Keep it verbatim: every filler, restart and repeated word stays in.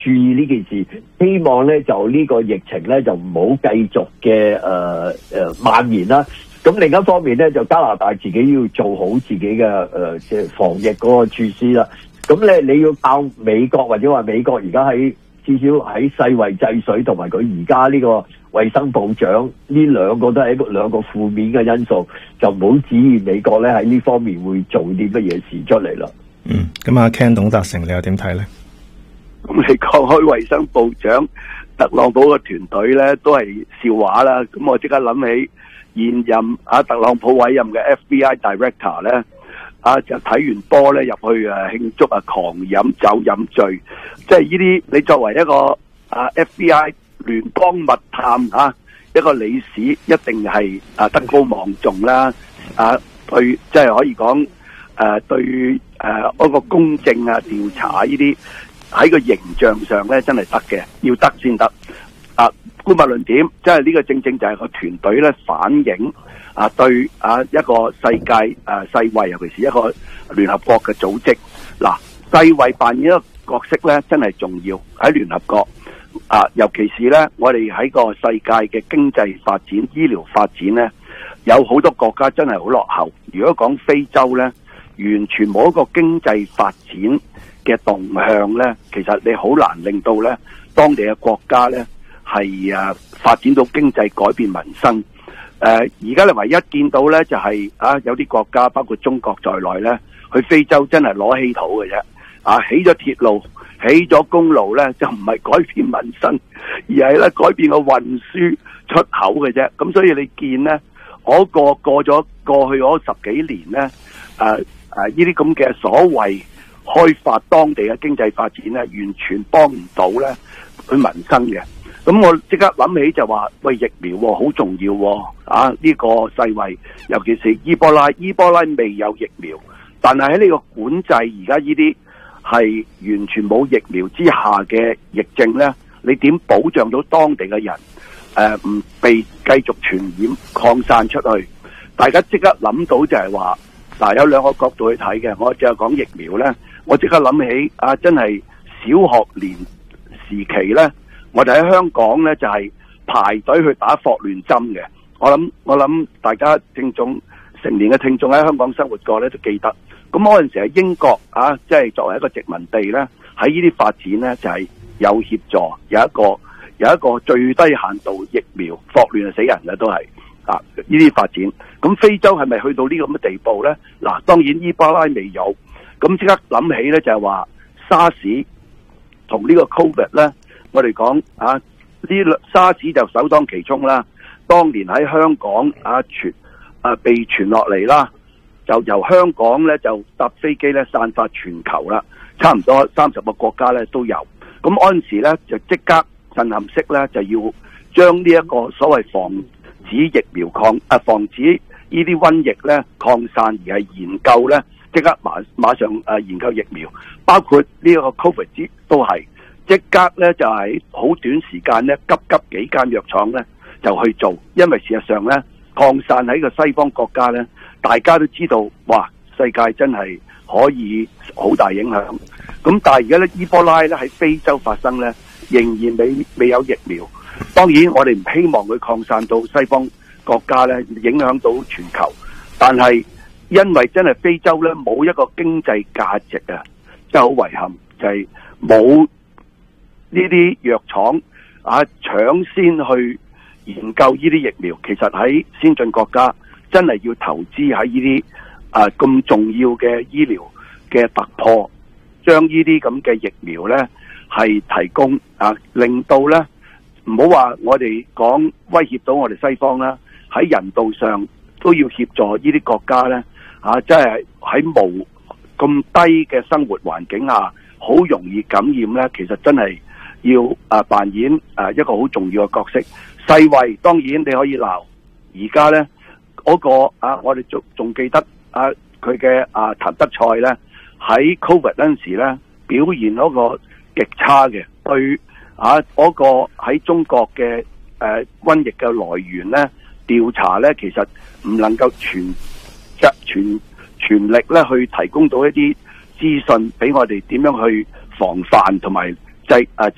注意呢件事，希望咧就呢個疫情咧就唔好繼續嘅誒誒蔓延啦。咁另一方面咧，就加拿大自己要做好自己嘅誒即係防疫嗰個措施啦。咁咧你要靠美國或者話美國而家喺至少喺世衛制水同埋佢而家呢個衛生部長呢兩個都係一個兩個負面嘅因素，就唔好指意美國咧喺呢方面會做啲乜嘢事出嚟啦。 嗯，咁阿 Ken 董達成你又點睇咧？ 咁你講開衛生部長特朗普個團隊咧，都係笑話啦。咁我即刻諗起現任啊特朗普委任嘅 F B I Director 咧，啊就睇完波咧入去誒慶祝啊狂飲酒飲醉，即係呢啲你作為一個啊 F B I 聯邦密探啊一個理事，一定係啊德高望重啦。啊對，即係可以講誒對誒嗰個公正啊調查呢啲。喺個形象上咧，真係得嘅，要得先得。啊，姑勿論點，即係呢個正正就係個團隊咧反映啊，對啊一個世界誒、啊、世衛，尤其是一個聯合國嘅組織。嗱、啊，世衛扮演一個角色咧，真係重要喺聯合國。啊，尤其是咧，我哋喺個世界嘅經濟發展、醫療發展咧，有好多國家真係好落後。如果講非洲咧，完全冇一個經濟發展嘅動向咧，其實你好難令到咧當地嘅國家咧係啊發展到經濟改變民生。誒、呃，而家你唯一見到咧就係、是、啊有啲國家包括中國在內咧，去非洲真係攞稀土嘅啫。啊，起咗鐵路、起咗公路咧，就唔係改變民生，而係咧改變個運輸出口嘅啫。咁所以你見咧，我過過咗過去嗰十幾年咧，誒誒呢啲咁嘅所謂開發當地嘅經濟發展咧，完全幫唔到咧佢民生嘅。咁我即刻諗起就話，喂，疫苗好、哦、重要喎、哦！啊，呢、這個世衛，尤其是伊波拉，伊波拉未有疫苗，但係喺呢個管制而家呢啲係完全冇疫苗之下嘅疫症咧，你點保障到當地嘅人誒唔、呃、被繼續傳染擴散出去？大家即刻諗到就係話，嗱、啊、有兩個角度去睇嘅，我淨係講疫苗咧。我即刻諗起啊，真係小學年時期咧，我哋喺香港咧就係、是、排隊去打霍亂針嘅。我諗我諗大家聽眾成年嘅聽眾喺香港生活過咧都記得。咁嗰陣時係英國啊，即係作為一個殖民地咧，喺呢啲發展咧就係、是、有協助，有一個有一個最低限度疫苗，霍亂係死人嘅都係啊呢啲發展。咁非洲係咪去到呢個咁嘅地步咧？嗱、啊，當然伊波拉未有。咁即刻諗起咧，就係話沙士同呢個 Covid 咧，我哋講啊，呢沙士就首當其衝啦。當年喺香港啊傳啊被傳落嚟啦，就由香港咧就搭飛機咧散發全球啦，差唔多三十個國家咧都有。咁嗰陣時咧就即刻震撼式咧就要將呢一個所謂防止疫苗抗啊防止呢啲瘟疫咧擴散而係研究咧。即刻馬馬上誒研究疫苗，包括呢個 Covid 之都係即刻咧就係好短時間咧急急幾間藥廠咧就去做，因為事實上咧擴散喺個西方國家咧，大家都知道哇世界真係可以好大影響。咁但係而家咧伊波拉咧喺非洲發生咧，仍然未未有疫苗。當然我哋唔希望佢擴散到西方國家咧，影響到全球，但係。因為真係非洲咧冇一個經濟價值啊，真係好遺憾，就係冇呢啲藥廠啊搶先去研究呢啲疫苗。其實喺先進國家真係要投資喺呢啲啊咁重要嘅醫療嘅突破，將呢啲咁嘅疫苗咧係提供啊，令到咧唔好話我哋講威脅到我哋西方啦，喺人道上都要協助呢啲國家咧。啊！即係喺無咁低嘅生活環境下，好容易感染咧。其實真係要啊扮演啊一個好重要嘅角色。世衛當然你可以鬧，而家咧嗰個啊，我哋仲仲記得啊佢嘅啊譚德塞咧喺 Covid 嗰陣時咧表現嗰個極差嘅，對啊嗰個喺中國嘅誒瘟疫嘅來源咧調查咧，其實唔能夠全。全全力咧去提供到一啲資訊俾我哋點樣去防範同埋制誒